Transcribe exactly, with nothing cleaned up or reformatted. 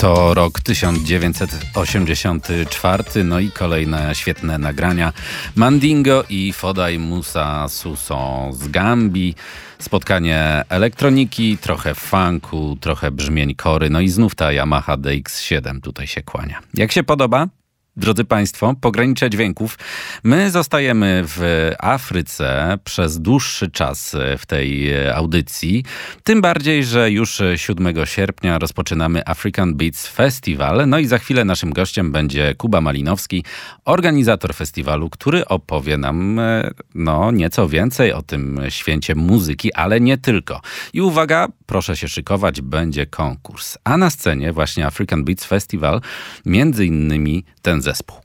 To rok tysiąc dziewięćset osiemdziesiąty czwarty, no i kolejne świetne nagrania. Mandingo i Fodai Musa Suso z Gambii. Spotkanie elektroniki, trochę funku, trochę brzmień kory, no i znów ta Yamaha D X siedem tutaj się kłania. Jak się podoba? Drodzy Państwo, pogranicze dźwięków. My zostajemy w Afryce przez dłuższy czas w tej audycji. Tym bardziej, że już siódmego sierpnia rozpoczynamy African Beats Festival. No i za chwilę naszym gościem będzie Kuba Malinowski, organizator festiwalu, który opowie nam no, nieco więcej o tym święcie muzyki, ale nie tylko. I uwaga, proszę się szykować, będzie konkurs. A na scenie właśnie African Beats Festival, między innymi ten zespół.